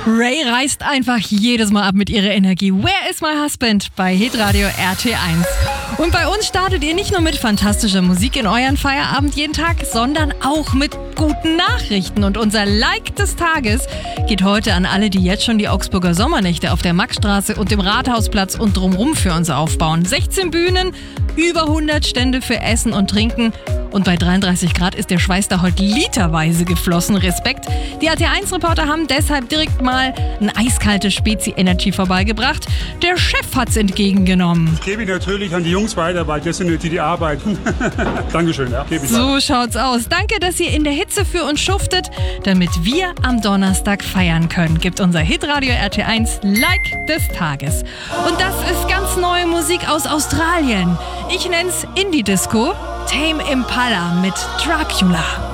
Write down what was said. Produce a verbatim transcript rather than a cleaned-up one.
Ray reißt einfach jedes Mal ab mit ihrer Energie. Where is my husband? Bei Hitradio R T eins. Und bei uns startet ihr nicht nur mit fantastischer Musik in euren Feierabend jeden Tag, sondern auch mit guten Nachrichten. Und unser Like des Tages geht heute an alle, die jetzt schon die Augsburger Sommernächte auf der Maxstraße und dem Rathausplatz und drumherum für uns aufbauen. sechzehn Bühnen, über hundert Stände für Essen und Trinken. Und bei dreiunddreißig Grad ist der Schweiß da heute literweise geflossen. Respekt. Die R T eins Reporter haben deshalb direkt mal ein eiskaltes Spezi Energy vorbeigebracht. Der Chef hat's entgegengenommen. Das gebe ich natürlich an die Jungs weiter, weil das sind die, die arbeiten. Dankeschön, ja. Gebe ich so weiter. Schaut's aus. Danke, dass ihr in der Hitze für uns schuftet, damit wir am Donnerstag feiern können. Gibt unser Hitradio R T eins Like des Tages. Und das ist ganz neue Musik aus Australien. Ich nenn's Indie Disco. Tame Impala mit Dracula.